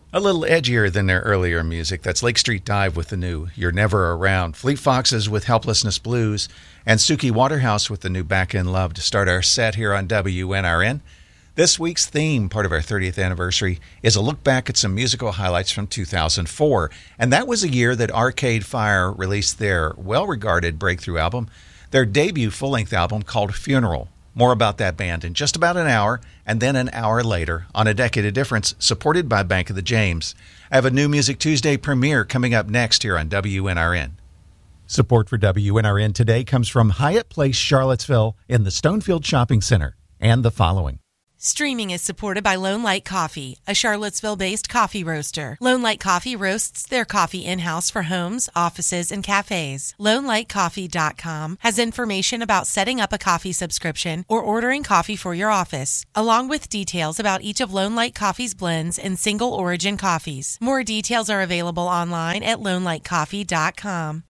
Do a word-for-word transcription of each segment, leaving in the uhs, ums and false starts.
A little edgier than their earlier music. That's Lake Street Dive with the new You're Never Around, Fleet Foxes with Helplessness Blues, and Suki Waterhouse with the new Back in Love to start our set here on W N R N. This week's theme, part of our thirtieth anniversary, is a look back at some musical highlights from two thousand four. And that was a year that Arcade Fire released their well-regarded breakthrough album, their debut full-length album called Funeral. More about that band in just about an hour, and then an hour later on A Decade of Difference, supported by Bank of the James. I have a New Music Tuesday premiere coming up next here on W N R N. Support for W N R N today comes from Hyatt Place, Charlottesville in the Stonefield Shopping Center, and the following. Streaming is supported by Lone Light Coffee, a Charlottesville-based coffee roaster. Lone Light Coffee roasts their coffee in-house for homes, offices, and cafes. lone light coffee dot com has information about setting up a coffee subscription or ordering coffee for your office, along with details about each of Lone Light Coffee's blends and single-origin coffees. More details are available online at lone light coffee dot com.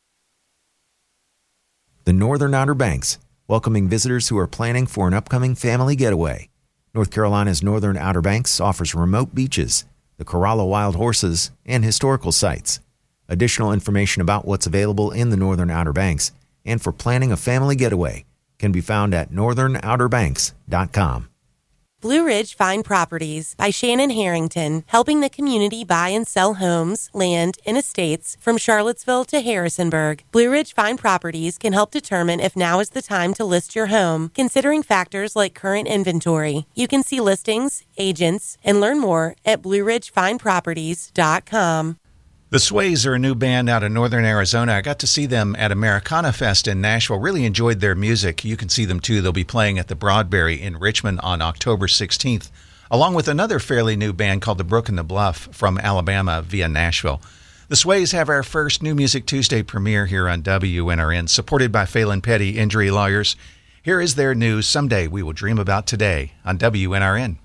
The Northern Outer Banks, welcoming visitors who are planning for an upcoming family getaway. North Carolina's Northern Outer Banks offers remote beaches, the Corolla Wild Horses, and historical sites. Additional information about what's available in the Northern Outer Banks and for planning a family getaway can be found at northern outer banks dot com. Blue Ridge Fine Properties by Shannon Harrington, helping the community buy and sell homes, land, and estates from Charlottesville to Harrisonburg. Blue Ridge Fine Properties can help determine if now is the time to list your home, considering factors like current inventory. You can see listings, agents, and learn more at blue ridge fine properties dot com. The Sways are a new band out of northern Arizona. I got to see them at Americana Fest in Nashville. Really enjoyed their music. You can see them, too. They'll be playing at the Broadberry in Richmond on October sixteenth, along with another fairly new band called The Brook and the Bluff from Alabama via Nashville. The Sways have our first New Music Tuesday premiere here on W N R N, supported by Phelan Petty Injury Lawyers. Here is their news. Someday We Will Dream About Today on W N R N.